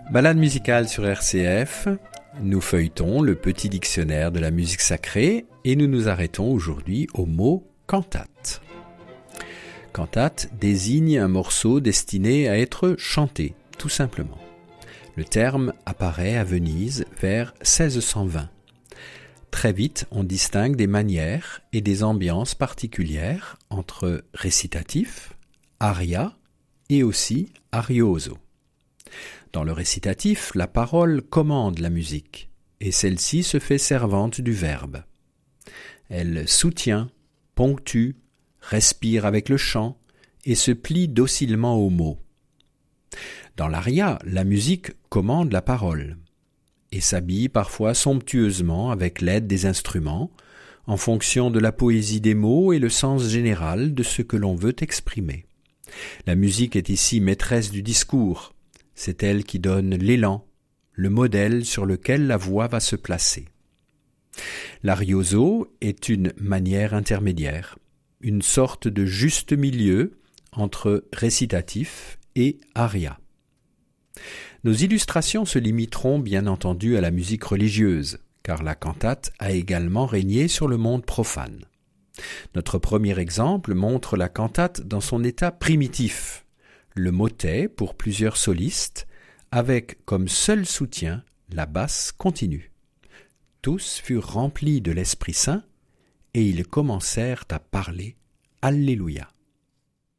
Balade musicale sur RCF, nous feuilletons le petit dictionnaire de la musique sacrée et nous nous arrêtons aujourd'hui au mot cantate. Cantate désigne un morceau destiné à être chanté, tout simplement. Le terme apparaît à Venise vers 1620. Très vite, on distingue des manières et des ambiances particulières entre récitatif, aria et aussi arioso. Dans le récitatif, la parole commande la musique, et celle-ci se fait servante du verbe. Elle soutient, ponctue, respire avec le chant, et se plie docilement aux mots. Dans l'aria, la musique commande la parole, et s'habille parfois somptueusement avec l'aide des instruments, en fonction de la poésie des mots et le sens général de ce que l'on veut exprimer. La musique est ici maîtresse du discours. C'est elle qui donne l'élan, le modèle sur lequel la voix va se placer. L'arioso est une manière intermédiaire, une sorte de juste milieu entre récitatif et aria. Nos illustrations se limiteront bien entendu à la musique religieuse, car la cantate a également régné sur le monde profane. Notre premier exemple montre la cantate dans son état primitif, le motet pour plusieurs solistes, avec comme seul soutien la basse continue. Tous furent remplis de l'Esprit Saint, et ils commencèrent à parler Alléluia.